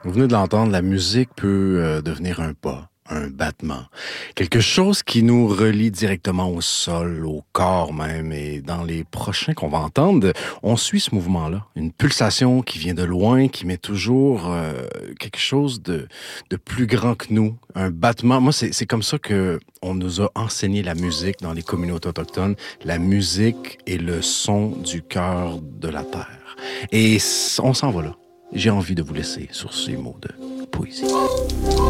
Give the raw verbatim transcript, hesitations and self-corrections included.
Vous venez de l'entendre, la musique peut euh, devenir un pas, un battement, quelque chose qui nous relie directement au sol, au corps même. Et dans les prochains qu'on va entendre, on suit ce mouvement-là, une pulsation qui vient de loin, qui met toujours euh, quelque chose de, de plus grand que nous, un battement. Moi, c'est, c'est comme ça que on nous a enseigné la musique dans les communautés autochtones. La musique est le son du cœur de la terre. Et on s'en va là. J'ai envie de vous laisser sur ces mots de poésie.